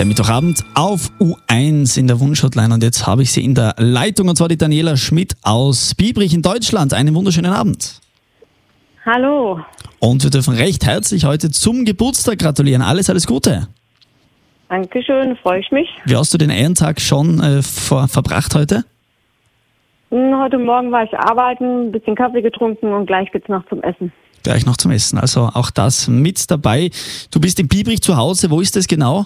Der Mittwochabend auf U1 in der Wunschhotline und jetzt habe ich sie in der Leitung und zwar die Daniela Schmidt aus Biebrich in Deutschland. Einen wunderschönen Abend. Hallo. Und wir dürfen recht herzlich heute zum Geburtstag gratulieren. Alles Gute. Dankeschön, freue ich mich. Wie hast du den Ehrentag schon verbracht heute? Heute Morgen war ich arbeiten, ein bisschen Kaffee getrunken und gleich geht's noch zum Essen. Gleich noch zum Essen, also auch das mit dabei. Du bist in Biebrich zu Hause, wo ist das genau?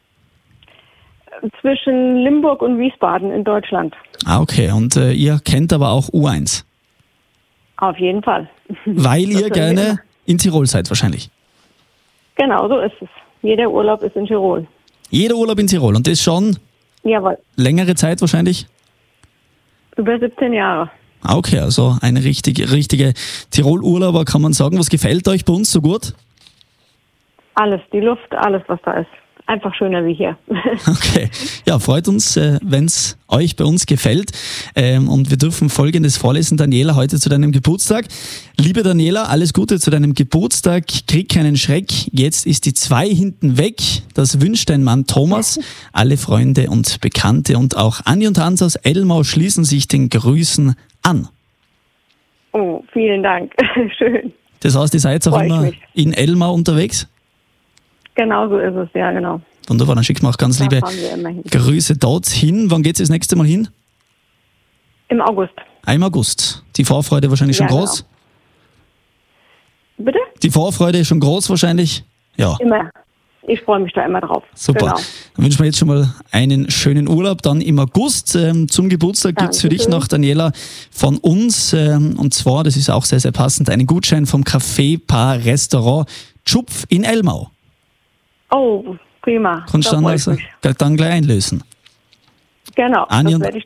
Zwischen Limburg und Wiesbaden in Deutschland. Ah, okay. Und ihr kennt aber auch U1? Auf jeden Fall. Weil ihr Das gerne hören in Tirol seid wahrscheinlich. Genau, so ist es. Jeder Urlaub ist in Tirol. Jeder Urlaub in Tirol und das schon Jawohl, längere Zeit wahrscheinlich? über 17 Jahre. Ah, okay, also eine richtige Tirol-Urlauber kann man sagen. Was gefällt euch bei uns so gut? Alles, die Luft, alles was da ist. Einfach schöner wie hier. Okay, ja, freut uns, wenn es euch bei uns gefällt. Und wir dürfen Folgendes vorlesen, Daniela, heute zu deinem Geburtstag. Liebe Daniela, alles Gute zu deinem Geburtstag. Krieg keinen Schreck. Jetzt ist die 2 hinten weg. Das wünscht dein Mann Thomas. Alle Freunde und Bekannte und auch Anni und Hans aus Elmau schließen sich den Grüßen an. Oh, vielen Dank. Schön. Das heißt, ihr seid auch Freu ich immer mich. in Elmau unterwegs? Genau so ist es, ja genau. Wunderbar, dann schicken wir auch ganz Da liebe fahren wir immer hin. Grüße dorthin. Wann geht es das nächste Mal hin? Im August. Im August. Die Vorfreude wahrscheinlich schon Ja, groß? Bitte? Die Vorfreude ist schon groß wahrscheinlich? Ja, Immer. Ich freue mich da immer drauf. super. Genau. Dann wünschen wir jetzt schon mal einen schönen Urlaub. Dann im August zum Geburtstag gibt es für dich Dankeschön. noch, Daniela, von uns, und zwar, das ist auch sehr passend, einen Gutschein vom Café Paar Restaurant Tschupf in Elmau. Oh, prima. Kannst Da du dann, freu ich also, mich. dann gleich einlösen. Genau, Anni das und- werde ich